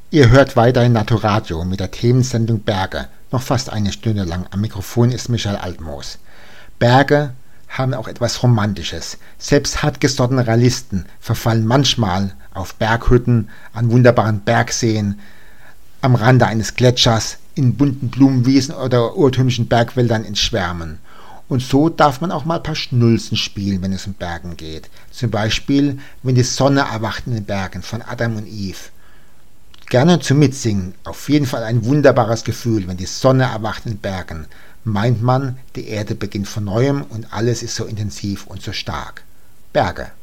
Ihr hört weiterhin Naturadio mit der Themensendung Berge, noch fast eine Stunde lang. Am Mikrofon ist Michael Altmoos. Berge haben auch etwas Romantisches. Selbst hartgesottene Realisten verfallen manchmal auf Berghütten, an wunderbaren Bergseen, am Rande eines Gletschers, in bunten Blumenwiesen oder urtümlichen Bergwäldern ins Schwärmen. Und so darf man auch mal ein paar Schnulzen spielen, wenn es um Bergen geht. Zum Beispiel, wenn die Sonne erwacht in den Bergen von Adam und Eve. Gerne zum Mitsingen, auf jeden Fall ein wunderbares Gefühl, wenn die Sonne erwacht in den Bergen. Meint man, die Erde beginnt von neuem und alles ist so intensiv und so stark. Berge.